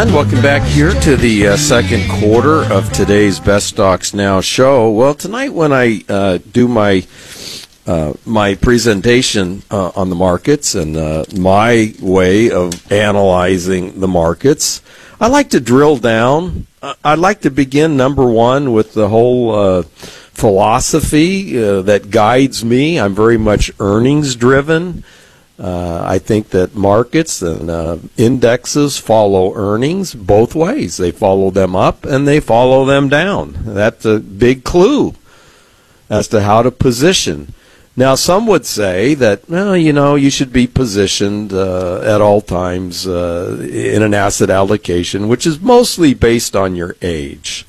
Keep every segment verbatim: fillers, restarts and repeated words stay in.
And welcome back here to the uh, second quarter of today's Best Stocks Now show. Well, tonight when I uh, do my uh, my presentation uh, on the markets and uh, my way of analyzing the markets, I like to drill down. I'd like to begin, number one, with the whole uh, philosophy uh, that guides me. I'm very much earnings-driven. Uh, I think that markets and uh, indexes follow earnings both ways. They follow them up and they follow them down. That's a big clue as to how to position. Now, some would say that, well, you know, you should be positioned uh, at all times uh, in an asset allocation, which is mostly based on your age.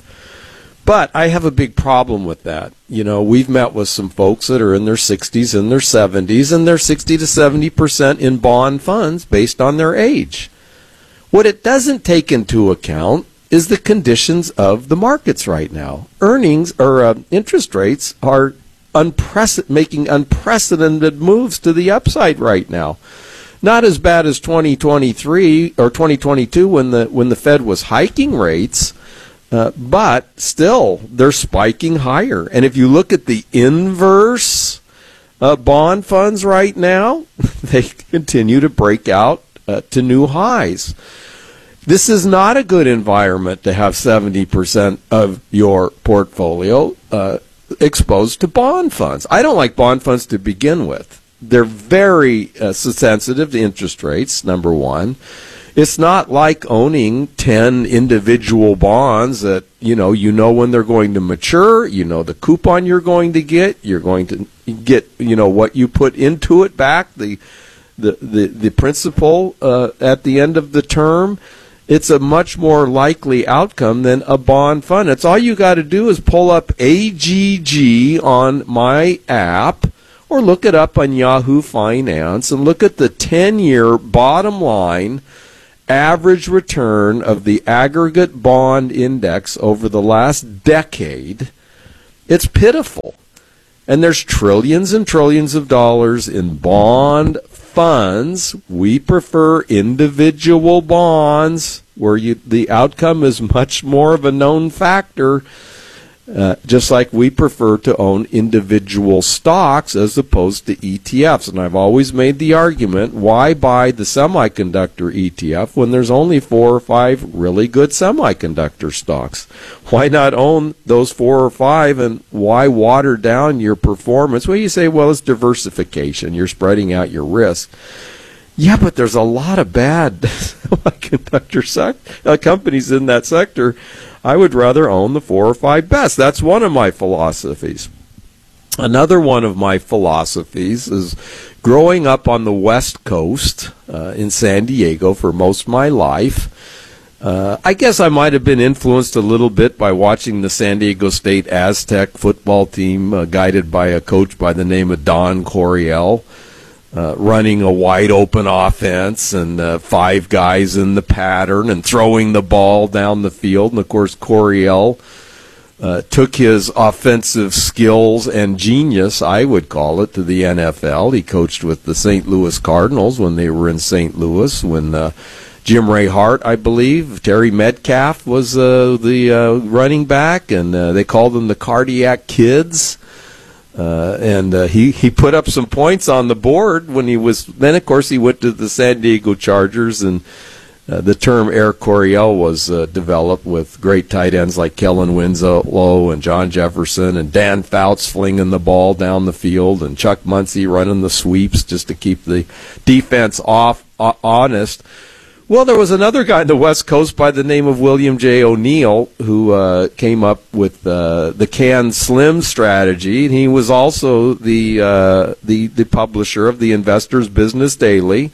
But I have a big problem with that. You know, we've met with some folks that are in their sixties and their seventies, and they're sixty to seventy percent in bond funds based on their age. What it doesn't take into account is the conditions of the markets right now. Earnings or uh, interest rates are unprecedented, making unprecedented moves to the upside right now. Not as bad as twenty twenty-three or twenty twenty-two when the when the Fed was hiking rates. Uh, but still, they're spiking higher. And if you look at the inverse uh, bond funds right now, they continue to break out uh, to new highs. This is not a good environment to have seventy percent of your portfolio uh, exposed to bond funds. I don't like bond funds to begin with. They're very uh, sensitive to interest rates, number one. It's not like owning ten individual bonds that, you know, you know when they're going to mature, you know the coupon you're going to get, you're going to get, you know, what you put into it back, the the, the, the principal uh, at the end of the term. It's a much more likely outcome than a bond fund. It's all you got to do is pull up A G G on my app or look it up on Yahoo Finance and look at the ten-year bottom line average return of the aggregate bond index over the last decade. It's pitiful. And there's trillions and trillions of dollars in bond funds. We prefer individual bonds where you, the outcome is much more of a known factor. Uh, just like we prefer to own individual stocks as opposed to E T Fs. And I've always made the argument, why buy the semiconductor E T F when there's only four or five really good semiconductor stocks? Why not own those four or five, and why water down your performance? Well, you say, well, it's diversification. You're spreading out your risk. Yeah, but there's a lot of bad semiconductor sec- uh, companies in that sector. I would rather own the four or five best. That's one of my philosophies. Another one of my philosophies is growing up on the West Coast uh, in San Diego for most of my life. Uh, I guess I might have been influenced a little bit by watching the San Diego State Aztec football team uh, guided by a coach by the name of Don Coryell. Uh, running a wide-open offense and uh, five guys in the pattern and throwing the ball down the field. And, of course, Coryell uh, took his offensive skills and genius, I would call it, to the N F L. He coached with the Saint Louis Cardinals when they were in Saint Louis, when uh, Jim Ray Hart, I believe, Terry Metcalf was uh, the uh, running back, and uh, they called them the Cardiac Kids. Uh, and uh, he, he put up some points on the board when he was, then of course he went to the San Diego Chargers, and uh, the term Air Coryell was uh, developed with great tight ends like Kellen Winslow and John Jefferson and Dan Fouts flinging the ball down the field and Chuck Muncie running the sweeps just to keep the defense off uh, honest. Well, there was another guy on the West Coast by the name of William J. O'Neill who uh, came up with uh, the Can Slim strategy, and he was also the, uh, the the publisher of the Investor's Business Daily.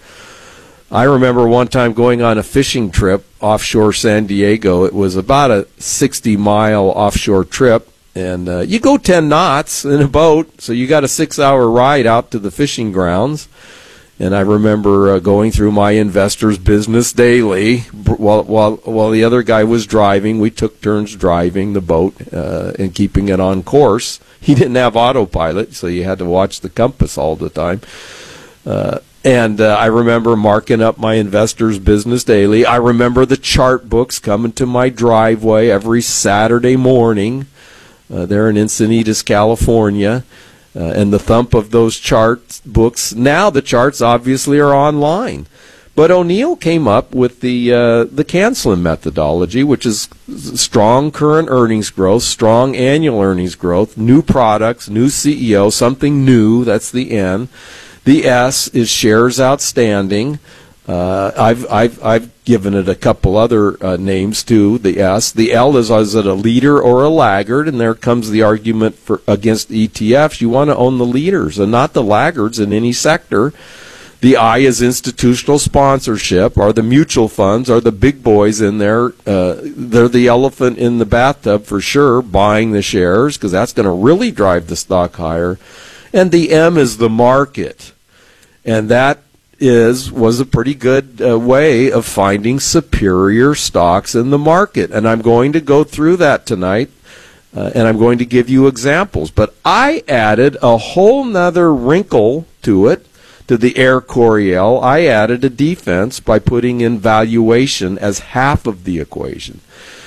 I remember one time going on a fishing trip offshore San Diego. It was about a sixty-mile offshore trip, and uh, you go ten knots in a boat, so you got a six-hour ride out to the fishing grounds. And I remember uh, going through my Investor's Business Daily while while while the other guy was driving. We took turns driving the boat uh, and keeping it on course. He didn't have autopilot, so you had to watch the compass all the time. Uh, And uh, I remember marking up my Investors Business Daily. I remember the chart books coming to my driveway every Saturday morning uh, there in Encinitas, California, uh, and the thump of those chart books. Now the charts obviously are online. But O'Neill came up with the uh, the CanSlim methodology, which is strong current earnings growth, strong annual earnings growth, new products, new C E O, something new, that's the N. The S is shares outstanding. Uh, I've I've I've given it a couple other uh, names too. The S. The L is is it a leader or a laggard? And there comes the argument for against E T Fs. You want to own the leaders and not the laggards in any sector. The I is institutional sponsorship. Are the mutual funds? Are the big boys in there? Uh, they're the elephant in the bathtub for sure. Buying the shares because that's going to really drive the stock higher. And the M is the market. And that is was a pretty good uh, way of finding superior stocks in the market. And I'm going to go through that tonight, uh, and I'm going to give you examples. But I added a whole nother wrinkle to it, to the Air Coryell. I added a defense by putting in valuation as half of the equation.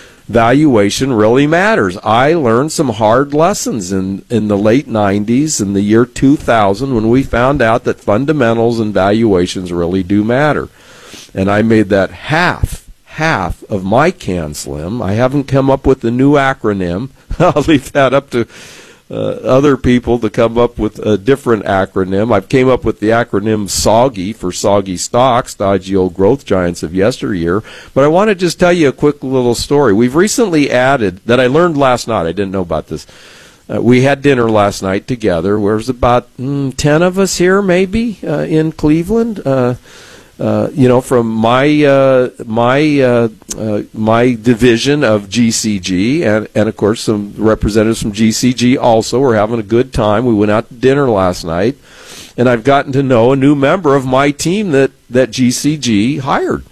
Valuation really matters. I learned some hard lessons in, in the late nineties, in the year two thousand, when we found out that fundamentals and valuations really do matter. And I made that half, half of my CanSlim. I haven't come up with a new acronym. I'll leave that up to uh, other people to come up with a different acronym. I've came up with the acronym SOGGY for soggy stocks, dodgy old growth giants of yesteryear. But I want to just tell you a quick little story. We've recently added, that I learned last night, I didn't know about this. Uh, we had dinner last night together. There's about mm, ten of us here maybe uh, in Cleveland. Uh, Uh, you know, from my uh, my uh, uh, my division of G C G, and, and of course some representatives from G C G also. We're having a good time. We went out to dinner last night, and I've gotten to know a new member of my team that, that G C G hired.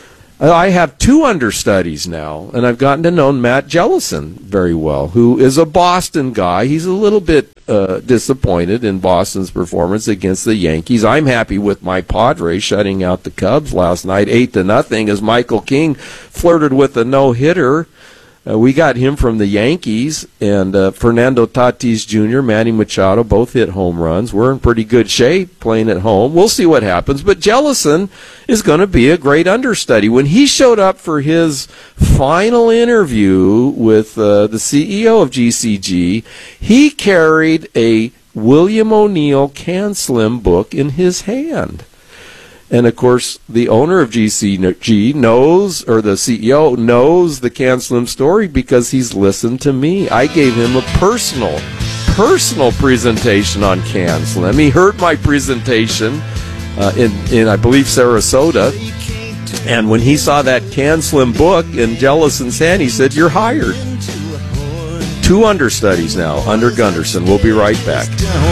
I have two understudies now, and I've gotten to know Matt Jellison very well, who is a Boston guy. He's a little bit uh, disappointed in Boston's performance against the Yankees. I'm happy with my Padres shutting out the Cubs last night, eight to nothing, as Michael King flirted with a no-hitter. Uh, we got him from the Yankees, and uh, Fernando Tatis Junior, Manny Machado, both hit home runs. We're in pretty good shape playing at home. We'll see what happens, but Jellison is going to be a great understudy. When he showed up for his final interview with uh, the C E O of G C G, he carried a William O'Neill CanSlim book in his hand. And, of course, the owner of G C G knows, or the C E O knows the CanSlim story because he's listened to me. I gave him a personal, personal presentation on CanSlim. He heard my presentation uh, in, in, I believe, Sarasota. And when he saw that CanSlim book in Jellison's hand, he said, "You're hired." Two understudies now under Gunderson. We'll be right back.